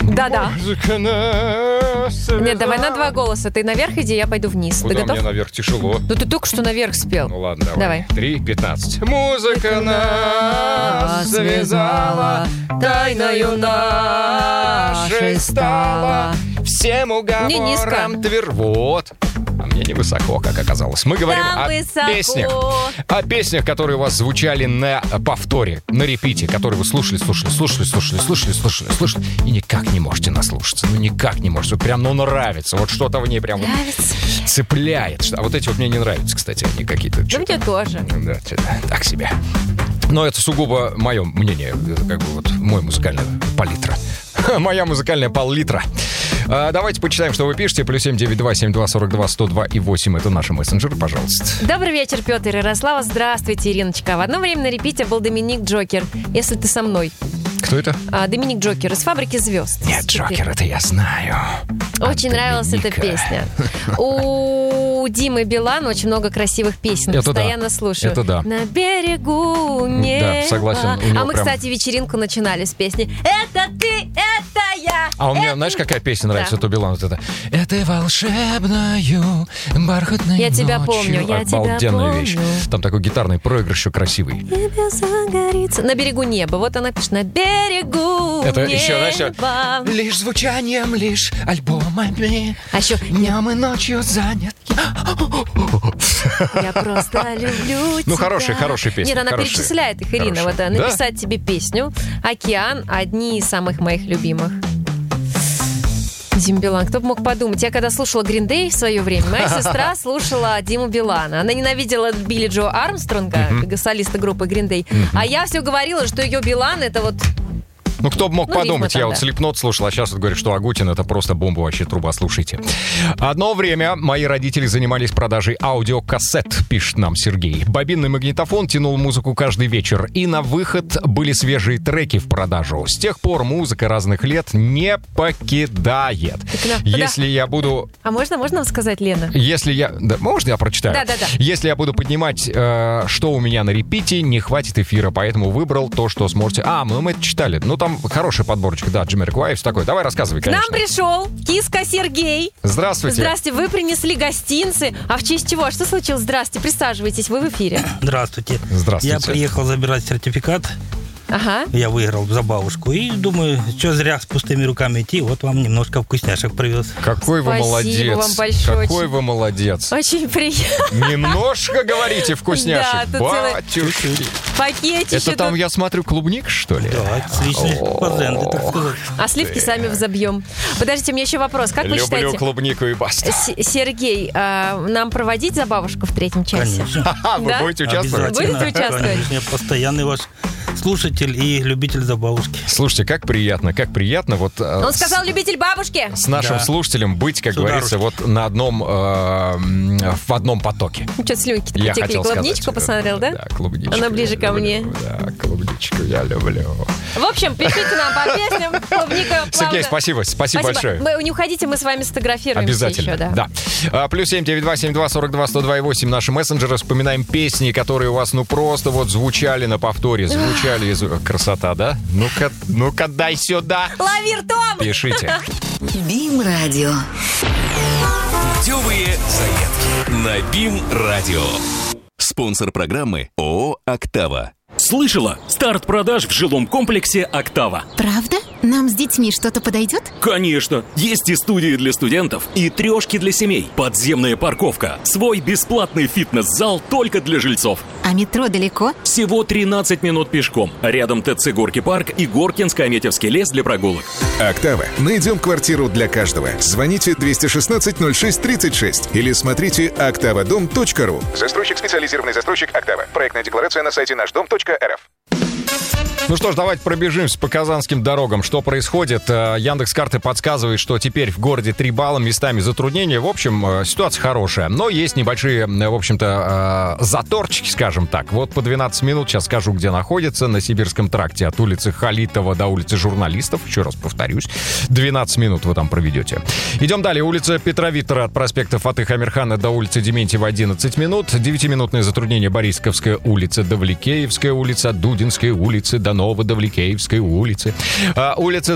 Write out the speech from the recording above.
Да-да. Музыка нас связала. Нет, давай на два голоса. Ты наверх иди, я пойду вниз. Куда Ты готов? мне наверх? Тяжело. Ну ты только что наверх спел. Ну ладно, Давай. 3:15. Музыка нас связала, тайною нашей стала, всем Не низко. уговорам Вот. А мне невысоко, как оказалось. Мы говорим Там о высоко. песнях. О песнях, которые у вас звучали на повторе, на репите, которые вы слушали, и никак не можете наслушаться. Ну, никак не можете. Вот прям, нравится. Вот что-то в ней прям Нравится. цепляет. А вот эти вот мне не нравятся, кстати, они какие-то... Да мне тоже. Да, так себе. Но это сугубо мое мнение, это как бы вот мой музыкальный палитра. Моя музыкальная пол-литра. Давайте почитаем, что вы пишете. +7 92 72 42 102 и 8. Это наши мессенджеры, пожалуйста. Добрый вечер, Петр и Ярослава. Здравствуйте, Ириночка. В одно время на репите был Доминик Джокер. Если ты со мной. Кто это? Доминик Джокер из «Фабрики звезд». Нет, Джокер, это я знаю. Очень нравилась эта песня. У Димы Билана очень много красивых песен. Это Постоянно да. слушаю. Это да. На берегу неба. Да, согласен. У него мы, прям... кстати, вечеринку начинали с песни «Это ты, это я». А у меня, знаешь, какая песня нравится? Это у Билана вот это. Этой волшебною бархатной Я тебя ночью. помню, я тебя Обалденная помню. вещь. Там такой гитарный проигрыш еще красивый. Небо загорится. На берегу неба. Вот она пишет. На берегу Это неба. еще, знаешь, лишь звучанием, лишь альбомами. А еще днем и ночью занят. я просто люблю тебя. Ну, хорошая песня. Нет, она хорошая. перечисляет их, Ирина. Хорошая. Вот Да? написать тебе песню «Океан» — одни из самых моих любимых. Дима Билан. Кто бы мог подумать? Я когда слушала Green Day в свое время, моя сестра слушала Диму Билана. Она ненавидела Билли Джо Армстронга, солиста группы Green Day. А я все говорила, что ее Билан — это вот... Ну, кто бы мог подумать, видимо, я вот Slipknot слушал, а сейчас вот говорит, что Агутин — это просто бомба, вообще труба, слушайте. Одно время мои родители занимались продажей аудиокассет, пишет нам Сергей. Бобинный магнитофон тянул музыку каждый вечер, и на выход были свежие треки в продажу. С тех пор музыка разных лет не покидает. Если я буду... А можно сказать, Лена? Если я... Да, можно я прочитаю? Да. Если я буду поднимать, что у меня на репите, не хватит эфира, поэтому выбрал то, что сможете... мы это читали. Ну, там хорошая подборочка, да, Джимми Реквайвс такой. Давай рассказывай, конечно. К нам пришел киска Сергей. Здравствуйте. Здравствуйте, вы принесли гостинцы. А в честь чего? Что случилось? Здравствуйте, присаживайтесь, вы в эфире. Здравствуйте. Здравствуйте. Я приехал забирать сертификат. Ага. Я выиграл за бабушку. И думаю, что зря с пустыми руками идти. Вот вам немножко вкусняшек привез. Какой вы Спасибо молодец. вам большое. Какой вы молодец. Очень приятно. Немножко говорите вкусняшек. Да, тут целый Батюшки. пакетище. Это там, я смотрю, клубник, что ли? Да, отличные фазенды, так сказать. А сливки сами взобьем. Подождите, у меня еще вопрос. Как вы Люблю считаете, клубнику и баста. Сергей, нам проводить за бабушку в третьем часе? Конечно. Вы Да? будете участвовать? Будете участвовать? Конечно, я постоянный ваш слушатель и любитель забавушки. Слушайте, как приятно. Вот Он сказал, любитель бабушки. с нашим Да. слушателем быть, как говорится, вот на одном в одном потоке. Что-то слюнки-то Я потекли. хотел Клубничку сказать. посмотрел, да? Да, клубничку. Она ближе я ко люблю. мне. Да, клубничку я люблю. В общем, пишите нам по песням. Клубника, Сергей, Плавга. спасибо большое. Не уходите, мы с вами сфотографируемся Обязательно, еще, да. да. +7 92 72 42 102 и 8 наши мессенджеры. Вспоминаем песни, которые у вас просто вот звучали на повторе. Красота, да? Ну-ка, дай сюда. Лови ртом! Пишите. БИМ-радио. Путевые заявки на БИМ-радио. Спонсор программы ООО «Октава». Слышала? Старт продаж в жилом комплексе «Октава». Правда? Нам с детьми что-то подойдет? Конечно! Есть и студии для студентов, и трешки для семей, подземная парковка, свой бесплатный фитнес-зал только для жильцов. А метро далеко? Всего 13 минут пешком. Рядом ТЦ «Горки парк» и Горкинско-Аметьевский лес для прогулок. «Октава». Найдем квартиру для каждого. Звоните 216-06-36 или смотрите oktavadom.ru. Застройщик, специализированный застройщик «Октава». Проектная декларация на сайте нашдом.рф. Ну что ж, давайте пробежимся по казанским дорогам. Что происходит? Яндекс.Карты подсказывает, что теперь в городе 3 балла, местами затруднения. В общем, ситуация хорошая. Но есть небольшие, в общем-то, заторчики, скажем так. Вот по 12 минут сейчас скажу, где находится. На Сибирском тракте от улицы Халитова до улицы Журналистов. Еще раз повторюсь. 12 минут вы там проведете. Идем далее. Улица Петра Виттера от проспекта Фатыха Амирхана до улицы Дементьева 11 минут. 9-минутное затруднение Борисковская улица, Давликеевская улица, Дудинская улица до Новодавликеевской улицы. Улица